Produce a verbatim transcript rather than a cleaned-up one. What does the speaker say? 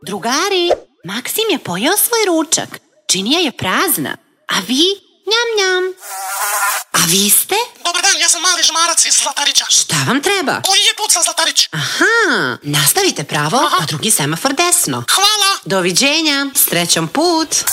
Drugari, Maksim je pojeo svoj ručak. Činija je prazna. A vi? Njam, njam. A vi ste? Dobar dan, ja sam mali žmarac iz Zlatarića. Šta vam treba? Bolje puca Zlatarić. Aha, nastavite pravo, Aha. a drugi semafor desno. Hvala. Doviđenja, srećom put.